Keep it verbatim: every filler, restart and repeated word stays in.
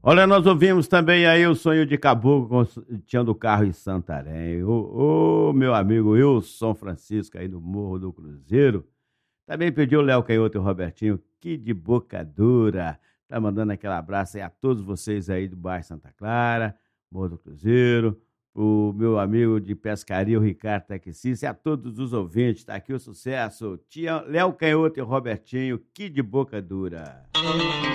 Olha, nós ouvimos também aí o Sonho de Caboclo com Tião do Carro em Santarém. Ô, ô, meu amigo Wilson Francisco aí do Morro do Cruzeiro. Também pediu o Léo Canhoto e o Robertinho, que de boca dura. Tá mandando aquele abraço aí a todos vocês aí do bairro Santa Clara, Morro do Cruzeiro. O meu amigo de pescaria, o Ricardo Taxista, e a todos os ouvintes. Tá aqui o sucesso. Tia Léo Canhoto e o Robertinho, que de boca dura.